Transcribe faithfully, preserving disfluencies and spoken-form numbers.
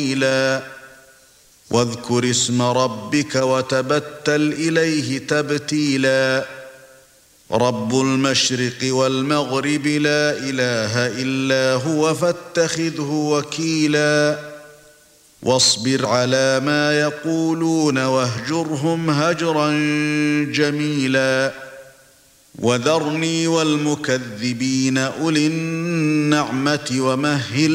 واذكر اسم ربك وتبتل إليه تبتيلا رب المشرق والمغرب لا إله إلا هو فاتخذه وكيلا واصبر على ما يقولون واهجرهم هجرا جميلا وذرني والمكذبين أولي النعمة ومهل